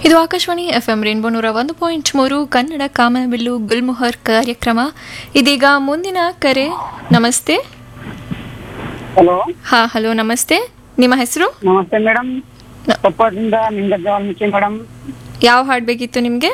ಇದು Akashvani FM rainbow 101.3 Kannada ಕಾಮನಬಿಲ್ಲು ಗುಲ್ಮೊಹರ್ ಕಾರ್ಯಕ್ರಮ. ಇದೀಗ ಮುಂದಿನ ಕರೆ. ನಮಸ್ತೆ. ಹಲೋ. ಹಲೋ, ನಮಸ್ತೆ. ನಿಮ್ಮ ಹೆಸರು? ನಮಸ್ತೆ ಮೇಡಮ್. ಕೊಪ್ಪದಿಂದ ನಿಂಗಜ್ಜ ವಾಲ್ಮೀಕಿ ಮೇಡಮ್. ಯಾವ ಹಾಡು ಬೇಕಿತ್ತು ನಿಮಗೆ?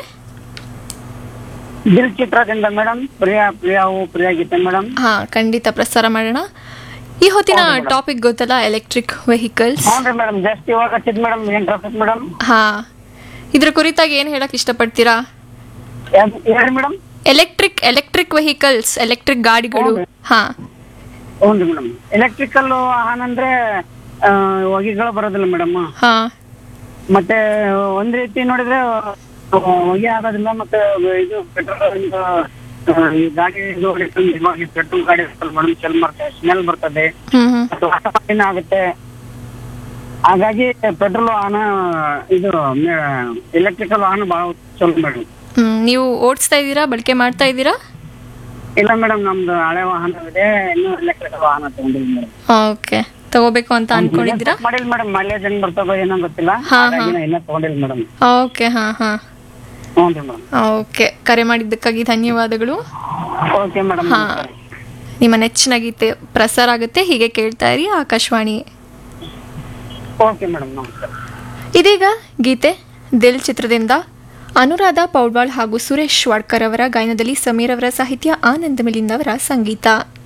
ದಿಲ್ ಚಿತ್ರದಿಂದ ಮೇಡಮ್. ಪ್ರಿಯಾ ಗೀತೆ ಮೇಡಮ್. ಖಂಡಿತ ಪ್ರಸಾರ ಮಾಡೋಣ. ಈ ಹೊತ್ತಿನ ಟಾಪಿಕ್ ಗೊತ್ತಲ್ಲ, ಎಲೆಕ್ಟ್ರಿಕ್ ವೆಹಿಕಲ್ಸ್. ಹ್ಞೂ ಮೇಡಮ್, ಜಸ್ಟ್ ಇವಾಗ ಹಚ್ಚಿದ್ ಮೇಡಮ್. ಏನ್ ಟ್ರಾಫಿಕ್ ಮೇಡಮ್? ಇದ್ರ ಕುರಿತಾಗಿ ಏನ್ ಹೇಳಕ್ ಇಷ್ಟಪಡ್ತೀರಾ? ಹೇಳಿ ಮೇಡಮ್. ಎಲೆಕ್ಟ್ರಿಕ್ ವೆಹಿಕಲ್ಸ್, ಎಲೆಕ್ಟ್ರಿಕ್ ಗಾಡಿಗಳು. ಹ್ಞೂ ಮೇಡಮ್. ಎಲೆಕ್ಟ್ರಿಕಲ್ ವಾಹನ ಅಂದ್ರೆ ಹೊಗೆಗಳು ಬರೋದಿಲ್ಲ ಮೇಡಮ್. ಮತ್ತೆ ಒಂದ್ ರೀತಿ ನೋಡಿದ್ರೆ ಹೊಗೆ ಆಗೋದಿಲ್ಲ. ಮತ್ತೆ ಇದು ಪೆಟ್ರೋಲ್ ಈ ಗಾಡಿ ಪೆಟ್ರೋಲ್ ಗಾಡಿ ಮೇಡಮ್, ಸ್ಮೆಲ್ ಬರ್ತದೆ, ವಾತಾವರಣ ಆಗುತ್ತೆ. ಹಾಗಾಗಿ ಪೆಟ್ರೋಲ್ ವಾಹನ ಇದು ಎಲೆಕ್ಟ್ರಿಕಲ್ ವಾಹನ ಬಹಳ ಚಲೋ ಮೇಡಮ್. ನೀವು ಓಡಿಸ್ತಾ ಇದ್ದೀರಾ, ಬಳಕೆ ಮಾಡ್ತಾ ಇದ್ದೀರಾ? ಇಲ್ಲ ಮೇಡಮ್, ನಮ್ದು ಹಳೆ ವಾಹನ ಇದೆ. ಇನ್ನು ಎಲೆಕ್ಟ್ರಿಕಲ್ ವಾಹನ ತಗೊಂಡಿಲ್ಲ ಮೇಡಮ್. ಓಕೆ, ತಗೋಬೇಕು ಅಂತ ಅನ್ಕೊಂಡಿದ್ದೀರಾ? ಮಾಡಿಲ್ಲ ಮೇಡಮ್. ಮೈಲೇಜ್ ಹೆಂಗ್ ಬರ್ತದೋ ಏನೋ ಗೊತ್ತಿಲ್ಲ. ಇನ್ನ ತಗೊಂಡಿಲ್ಲ ಮೇಡಮ್. ಓಕೆ. ಹ್ಞೂ ರೀ ಮೇಡಮ್. ಓಕೆ, ಕರೆ ಮಾಡಿದ್ದಕ್ಕಾಗಿ ಧನ್ಯವಾದಗಳು. Okay madam. ನಿಮ್ಮ ನೆಚ್ಚಿನ ಗೀತೆ ಪ್ರಸಾರ ಆಗುತ್ತೆ, ಹೀಗೆ ಕೇಳ್ತಾ ಇರಿ ಆಕಾಶವಾಣಿ. ಓಕೆ ಮೇಡಮ್, ನಮಸ್ಕಾರ. ಇದೀಗ ಗೀತೆ ದಿಲ್ ಚಿತ್ರದಿಂದ ಅನುರಾಧ ಪೌಡ್ವಾಳ್ ಹಾಗೂ ಸುರೇಶ್ ವಾಡ್ಕರ್ ಅವರ ಗಾಯನದಲ್ಲಿ ಸಮೀರ್ ಅವರ ಸಾಹಿತ್ಯ, ಆನಂದ್ ಮಿಲಿಂದ್ ಅವರ ಸಂಗೀತ.